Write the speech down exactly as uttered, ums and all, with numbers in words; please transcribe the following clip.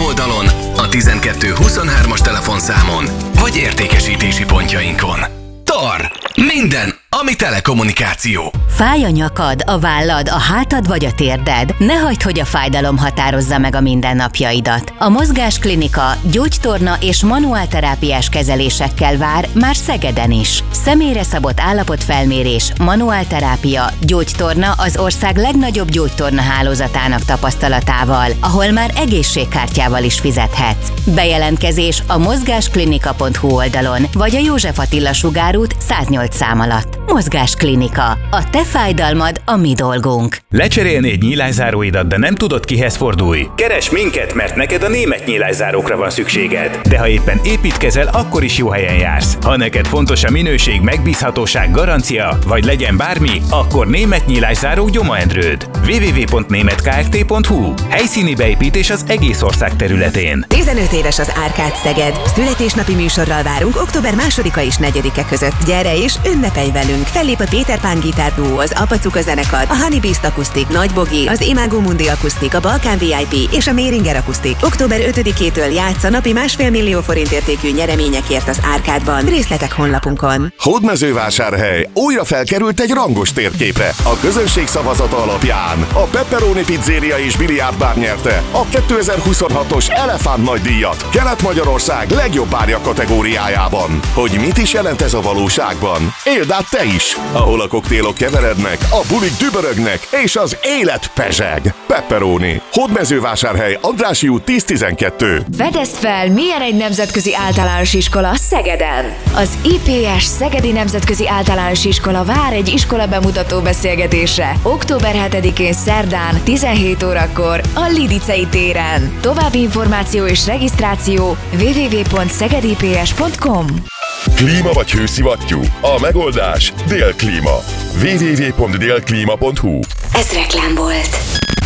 oldalon, a tizenkettő huszonhármas telefonszámon, vagy értékesítési pontjainkon. Tar! Minden, ami telekommunikáció. Fáj a nyakad, a vállad, a hátad vagy a térded? Ne hagyd, hogy a fájdalom határozza meg a mindennapjaidat. A Mozgásklinika gyógytorna és manuálterápiás kezelésekkel vár már Szegeden is. Személyre szabott állapotfelmérés, manuálterápia, gyógytorna az ország legnagyobb gyógytorna hálózatának tapasztalatával, ahol már egészségkártyával is fizethetsz. Bejelentkezés a mozgásklinika pont hu oldalon, vagy a József Attila sugárút száznyolc szám alatt. Mozgásklinika. A te fájdalmad a mi dolgunk. Lecserélnéd nyílászáróidat, de nem tudod, kihez fordulj? Keres minket, mert neked a német nyílászárókra van szükséged. De ha éppen építkezel, akkor is jó helyen jársz. Ha neked fontos a minőség, megbízhatóság, garancia, vagy legyen bármi, akkor Német Nyílászárók Gyoma-Endrőd. double-u double-u double-u pont német kft pont hu. Helyszíni beépítés az egész ország területén. tizenöt éves az Árkád Szeged. Születésnapi műsorral várunk október másodika és negyedike között. Gyere és ünnepelj velünk! Fellép a Péter Pán gitárduó, az Apacuka zenekar, a Honey Beast akusztik, Nagy Bogi, az Imago Mundi akusztik, a Balkán vé i pé és a Méringer akusztik. október ötödikétől játsz a napi másfél millió forint értékű nyereményekért az Árkádban. Részletek honlapunkon. Hódmezővásárhely újra felkerült egy rangos térképre. A közönség szavazata alapján a Pepperoni Pizzeria és Biliárdbár nyerte a kétezer-huszonhatos Elefánt nagydíjat Kelet-Magyarország legjobb bárja kategóriájában. Hogy mit is jelent ez a valóságban? Éld át te is, ahol a koktélok keverednek, a bulik dübörögnek, és az élet pezseg. Pepperoni. Hódmezővásárhely, Andrássy út tíz tizenkettő. Fedezd fel, milyen egy nemzetközi általános iskola Szegeden. Az i pé es Szegedi Nemzetközi Általános Iskola vár egy iskola bemutató beszélgetésre. október hetedikén szerdán tizenhét órakor a Lidicei téren. További információ és regisztráció double-u double-u double-u pont szegedipes pont com. Klíma vagy hőszivattyú? A megoldás Délklíma. double-u double-u double-u pont délklíma pont hu. Ez reklám volt.